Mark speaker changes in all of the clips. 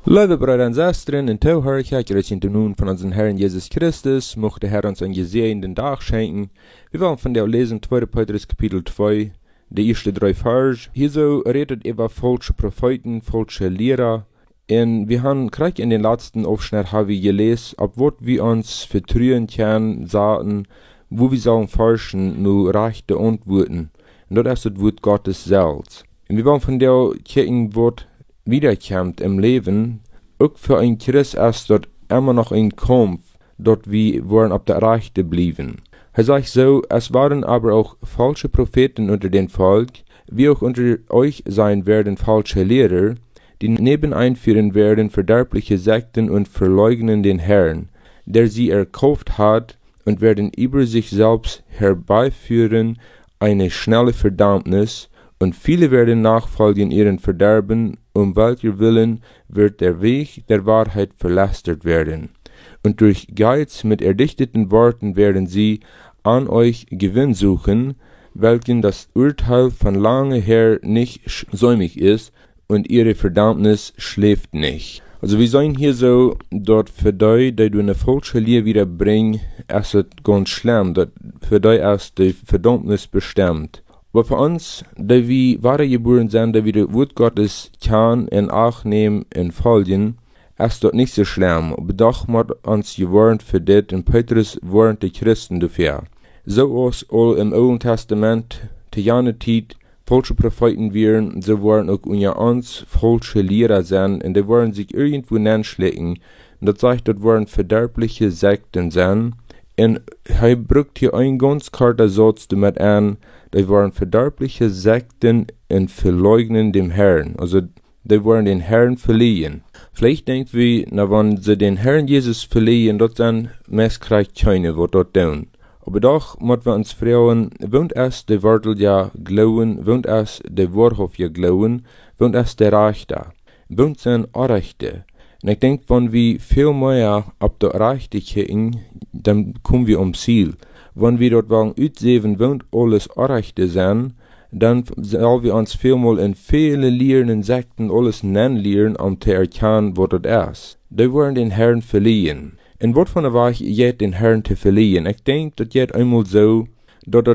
Speaker 1: Liebe Brüder und Schwestern, in Tauhörcher, gerechnet nun von unseren Herrn Jesus Christus, mochte der Herr uns einen gesegneten Tag schenken. Wir wollen von der lesen 2. Petrus Kapitel 2, die ersten 3 Vers. Hier so redet über falsche Propheten, falsche Lehrer. Und wir haben gerade in den letzten Aufschnitt haben wir gelesen, ob wir uns vertrauen können, sagen, wo wir sollen forschen, nur rechte Antworten. Und das ist das Wort Gottes selbst. Und wir wollen von der Kirchenwort wiederkommt im Leben, auch für ein Christ ist dort immer noch ein Kampf, dort wir wollen auf der Rechte blieben. Er sagt so, es waren aber auch falsche Propheten unter dem Volk, wie auch unter euch sein werden falsche Lehrer, die neben einführen werden verderbliche Sekten und verleugnen den Herrn, der sie erkauft hat, und werden über sich selbst herbeiführen eine schnelle Verdammnis, und viele werden nachfolgen ihren Verderben, um welcher Willen wird der Weg der Wahrheit verlästert werden. Und durch Geiz mit erdichteten Worten werden sie an euch Gewinn suchen, welchen das Urteil von lange her nicht säumig ist, und ihre Verdammnis schläft nicht. Also wir sind hier so, dort für die du eine falsche Lehre wiederbringst, ist es ganz schlimm, dort für die ist die Verdammnis bestimmt. Aber für uns, die wir wahre geboren sind, die wir das Wort Gottes kann in Acht nehmen und folgen, ist dort nicht so schlimm. Aber doch muss uns gewarnt für das, und Petrus warnt die Christen dafür. So als all im Alten Testament, zu jener Zeit, falsche Propheten wären, so waren auch unter uns falsche Lehrer sein, und die wollen sich irgendwo anschlecken. Und das sagt, das waren verderbliche Sekten sein. Und er brückt hier ein ganz karter Satz damit an, die waren verderbliche Sekten und verleugnen dem Herrn. Also, die wollen den Herrn verliehen. Vielleicht denkt wir, na, wenn sie den Herrn Jesus verliehen, dort dann meist kriegt keiner, was dort tun. Aber doch, müssen wir uns fragen, wollt es die Wörtel ja glauben, wollt es die Wahrheit ja glauben, wollt es der Rechte, wollt es ein Rechte. Und ich denke, wenn wir viel mehr auf der Rechte gehen, dann kommen wir ums Ziel. Wenn wir dort wollen aussehen, wollen alles Rechte sein, dann sollen wir uns vielmal in viele Lehren und Sekten alles nennen lernen, um zu erkennen, was das ist. Die wollen den Herrn verliehen. Und was von der Weg jetzt den Herrn zu verliehen? Ich denke, das geht einmal so, dass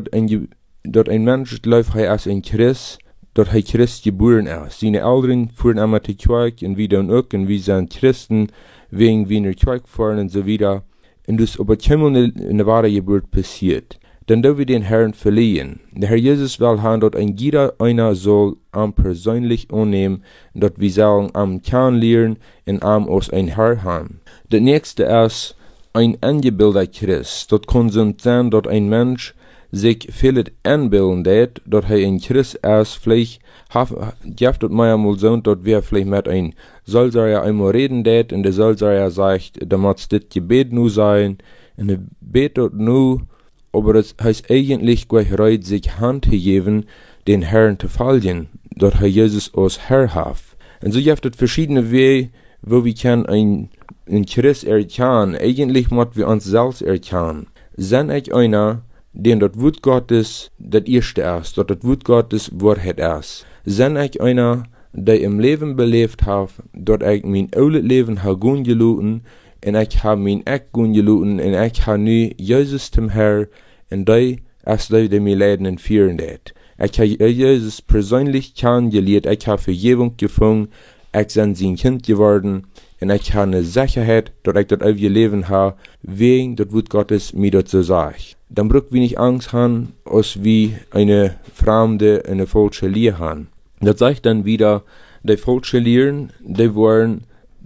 Speaker 1: ein Mensch läuft als ein Christ, dass er Christ geboren ist. Seine Eltern fuhren einmal zur Kirche und wir dann auch, und wir sind Christen, wegen wir in der Kirche fahren und so weiter. Und das aber keinmal eine wahre Geburt passiert. Dann dürfen wir den Herrn verliehen. Der Herr Jesus will haben, dass ein jeder einer soll am persönlich annehmen, dass wir sollen am kennenlernen und am aus ein Herr haben. Das nächste ist ein angebildeter Christ. Das kann sein, dass ein Mensch sich vielleicht anbilden wird, dass er ein Christ ist. Vielleicht gibt es mir einmal so, dass wir vielleicht mit ein Sollsager einmal reden wird, und der Sollsager sagt, da muss das Gebet nur sein, und er betet nur, aber es heißt eigentlich gleich bereit, sich Hand zu geben, den Herrn zu folgen, dass er Jesus als Herr hat. Und so gibt es verschiedene Wege, wo wir ein Christ erkennen. Eigentlich müssen wir uns selbst erkennen. Sind ich einer, den das Wort Gottes das erste ist, dass das Wort Gottes Wahrheit ist. Sind ich einer, der im Leben belebt hat, dass ich mein altes Leben habe gehen gelassen, und ich habe mein Eck gehen gelassen, und ich habe nu Jesus zum Herr, und der ist der mir leiden und führen wird. Ich habe Jesus persönlich kennengelernt, ich habe Vergebung gefunden, ich bin sein Kind geworden, und ich habe eine Sicherheit, dass ich das ewige Leben habe, wegen das Wort Gottes mir dazu sagt. Dann braucht wir nicht Angst haben, als wie eine Fremde, eine falsche Lehre haben. Das sagt dann wieder, die falsche Lehren, die haben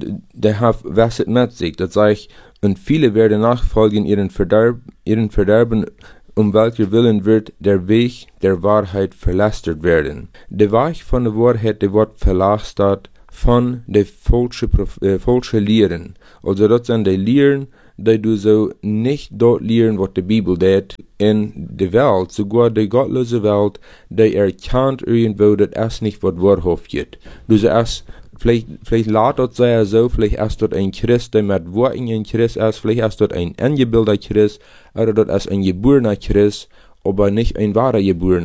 Speaker 1: was mit sich. Das sagt, und viele werden nachfolgen ihren Verderben, um welcher Willen wird der Weg der Wahrheit verlästert werden. Der Weg von der Wahrheit, der wird verlästert von der falsche Lehren. Also das sind die Lehren, die du so nicht dort lehren, was die Bibel tut, in der Welt, sogar die gottlose Welt, die erkennt irgendwo, dass es nicht was Wahrheit gibt. Du sagst, vielleicht lädt dort so, vielleicht ist dort ein Christ, der mit Worten ein Christ ist, vielleicht ist dort ein angebildeter Christ, oder dort ist ein geborener Christ, aber nicht ein wahrer Geborener.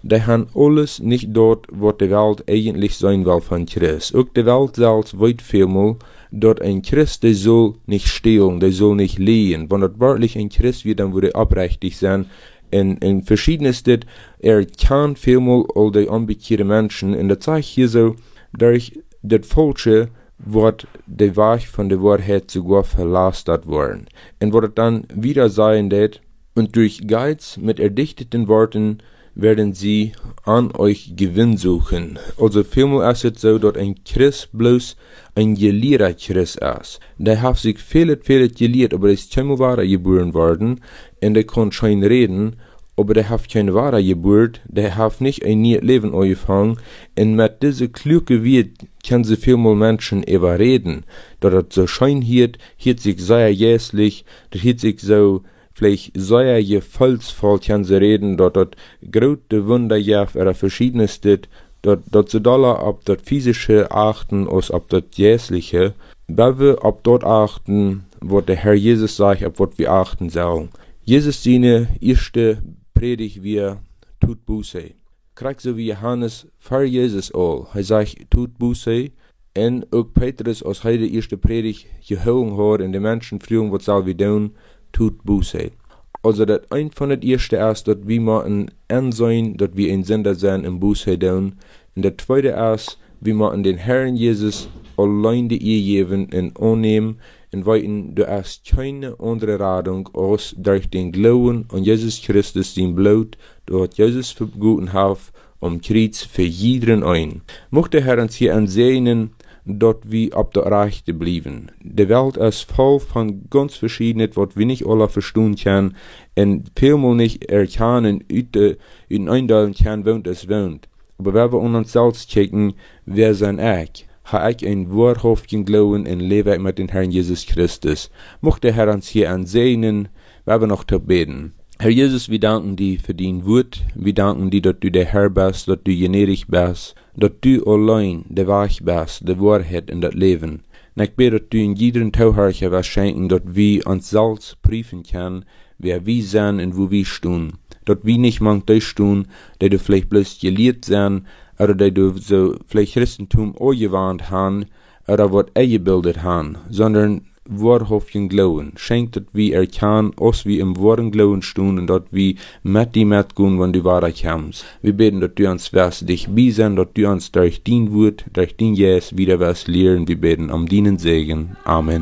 Speaker 1: die han alles nicht dort, wat de Welt eigentlich sein will von Christ. Auch de Welt selbst weet vielmal, dort ein Christ, der soll nicht stehlen, der soll nicht lehen. Wenn dort wirklich ein Christ wird, dann würde abrechtig sein. In verschiedenes dit, kann vielmal all die unbekehrte Menschen, und das zeigt hier so, durch das Falsche, wird der Weg von der Wahrheit sogar verlastet worden. Und wird dann wieder sein, dat, und durch Geiz mit erdichteten Worten werden sie an euch Gewinn suchen. Also vielmal ist es so, dass ein Christ bloß ein gelehrter Christ ist. Der hat sich viel gelehrt, aber ist keine wahre geboren worden, und der kann schon reden, aber der hat keine wahre Geburt, der hat nicht ein neues Leben angefangen, und mit dieser kluge Welt können sie vielmal Menschen überreden, dass das so schein hiert sich sehr jässlich, das hiert sich so vielleicht sehr gefühlsvoll kann sie reden, dass das große Wunder jaft oder verschiedenes dit, dass sie doller ab das physische achten als ab das jässliche, weil wir ab dort achten, was der Herr Jesus sagt, ab was wir achten sollen. Jesus seine erste Predigt wir tut Buße. Kriegt so wie Johannes vor Jesus all. Er sagt, tut Buße. Und auch Petrus, als er die erste Predigt geholt hat, und die Menschen fragen, was soll wir tun, tut Buße. Also, das ein von den ersten ist, dass wir mal ansehen, dass wir ein Sünder sind im Buße tun. Und das zweite ist, wir mal den Herrn Jesus allein die Ehe geben und annehmen, und weiten, du hast keine andere Radung, als durch den Glauben an Jesus Christus, den Blut, du hat Jesus verguten haft, Kreuz für jeden ein. Mochte der Herr uns hier ansehen, dort wir ab der Rechte blieben. Die Welt ist voll von ganz verschiedenen, was wir nicht alle verstehen können, und vielmal nicht erkennen, in eindeulen können, wo es wohnt. Aber wenn wir uns selbst checken, wer sind ich? Habe ich ein wahrhaftigen Glauben und lebe mit dem Herrn Jesus Christus. Mochte der Herr uns hier ansehen, wir wir noch zu beten. Herr Jesus, wir danken dir für dein Wort. Wir danken dir, dass du der Herr bist, dass du gnädig bist, dass du allein der Weg bist, der Wahrheit in das Leben. Und ich bete, dass du in jedem Tauherrcher was schenken, dass wir uns selbst prüfen können, wer wir sind und wo wir stehen. Dass wir nicht manchmal durchstehen, dass du vielleicht bloß gelehrt sind, oder dass du so vielleicht Christentum angewandt haben, oder was eingebildet haben, sondern wahrhaftigen Glauben. Schenkt, dass wir erkennen, dass wir im wahren Glauben stehen und dass wir mit dir mitgehen, wenn du Wahrheit kommst. Wir beten, dass du uns wirst dich biesen, dass du uns durch dein Wort, durch dein Jesus wieder wirst lehren. Wir beten um deinen Segen. Amen.